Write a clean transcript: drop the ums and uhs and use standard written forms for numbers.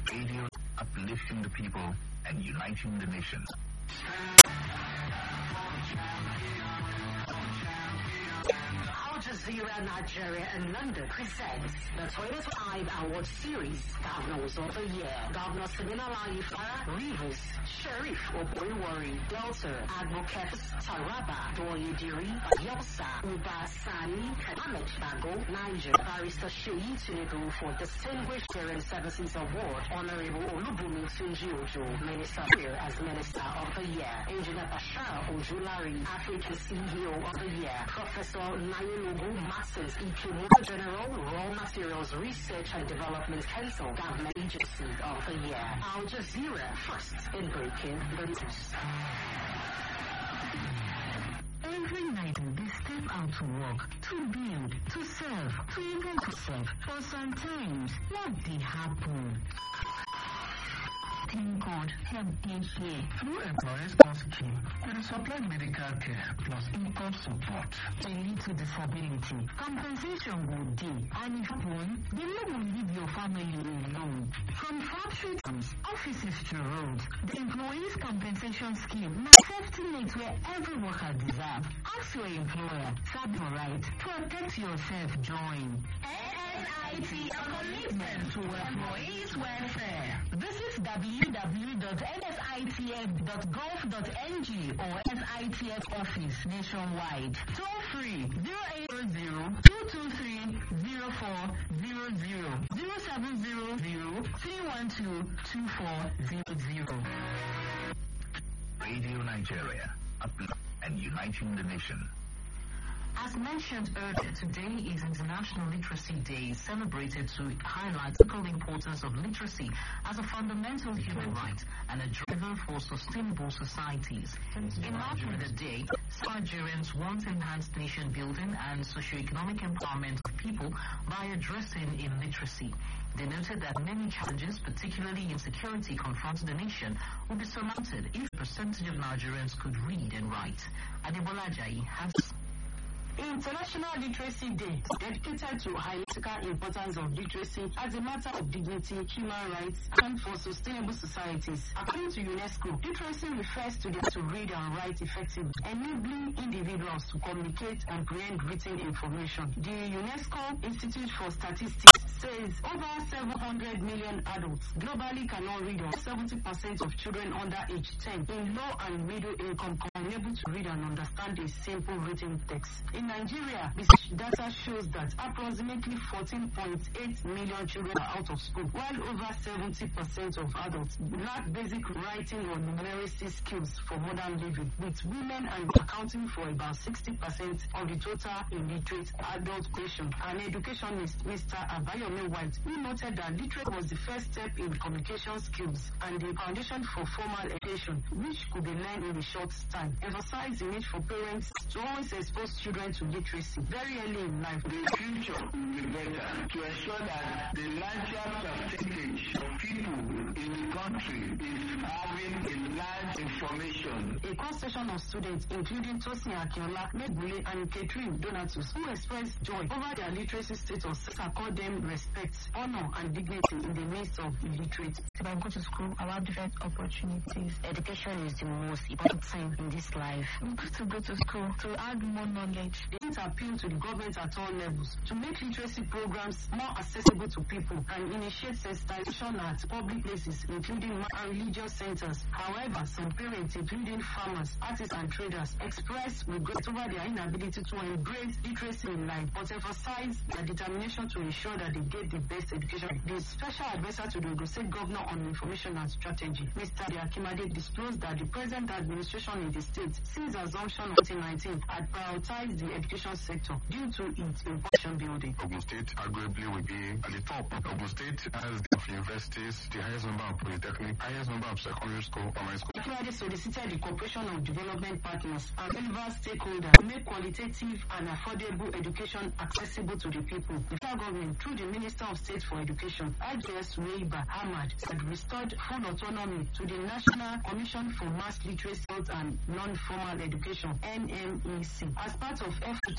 Radio uplifting the people and uniting the nation. Al Jazeera Nigeria and London presents the 2025 Award Series Governors of the Year. Governor Siminalayi Fara, Rivers, Sheriff Obuiwari, Delta, Advocates, Taraba, Doyediri, Yosa, Uba Sani, Ahmed Bago, Niger, Barrister Sheyi Tinubu for Distinguished Foreign Services Award, Honorable Olubumi Tunji Ojo, Minister here as Minister of the Year, Engineer Bashar Ojulari, African CEO of the Year, Professor Nayelogu Martins, EQ General, Raw Materials Research and Development Council, Government Agency of the Year. Al Jazeera first in breaking the news. Every night they step out to work, to build, to serve, to even to serve. For sometimes, what did happen? Thank God, help them here. Through Employers Cost Scheme, we supply medical care plus income support. A little disability, compensation will do. And if one, they will leave your family alone. From factory terms, offices to roads, the Employees Compensation Scheme now safety net where every worker deserves. Ask your employer, serve your right, protect yourself, join. NSIT, a commitment to employees' welfare. Visit www.nsitf.gov.ng or SITF office nationwide. Toll free 0800-223-0400 0700-312-2400. Radio Nigeria, uplifting and uniting the nation. As mentioned earlier, today is International Literacy Day, celebrated to highlight the critical importance of literacy as a fundamental human right and a driver for sustainable societies. In marking the day, Nigerians want enhanced nation building and socio-economic empowerment of people by addressing illiteracy. They noted that many challenges, particularly insecurity, confronting the nation would be surmounted if a percentage of Nigerians could read and write. Adebola Ajayi has International Literacy Day, dedicated to highlighting the importance of literacy as a matter of dignity, human rights, and for sustainable societies. According to UNESCO, literacy refers to the ability to read and write effectively, enabling individuals to communicate and comprehend written information. The UNESCO Institute for Statistics says over 700 million adults globally cannot read, or 70% of children under age 10 in low and middle income are unable to read and understand a simple written text. In Nigeria, this data shows that approximately 14.8 million children are out of school, while over 70% of adults lack basic writing or numeracy skills for modern living, with women accounting for about 60% of the total illiterate adult population. An educationist, Mr. Abayomi White, who noted that literacy was the first step in communication skills and the foundation for formal education, which could be learned in a short time, emphasized the need for parents to always expose children to literacy very early in life. The future will be better to ensure that the larger percentage of people in the country is having a large information. A cross-section of students, including Tosin Akinola, Megbule, and Catherine Donatus, who expressed joy over their literacy status, accord them respect, honor, and dignity in the midst of illiterates. If I go to school, I have different opportunities. Education is the most important thing in this life. We have to go to school to add more knowledge. They need to appeal to the government at all levels to make literacy programs more accessible to people and initiate sensitization at public places, including religious centers. However, some parents, including farmers, artists, and traders, express regret over their inability to embrace literacy in life, but emphasize their determination to ensure that they get the best education. The special advisor to the Ogun State Governor on Information and Strategy, Mr. Akimade, disclosed that the present administration in the state, since assumption of 2019, had prioritized the education sector due to its information building. Ogun State arguably will be at the top. Ogun State has the universities, the highest number of polytechnic, highest number of secondary school, primary school. Akimade solicited the cooperation of development partners and relevant stakeholders to make qualitative and affordable education accessible to the people. The federal government, through the Minister of State for Education, IJS Weiba Ahmad, had restored full autonomy to the National Commission for Mass Literacy and Non-Formal Education, NMEC, as part of efforts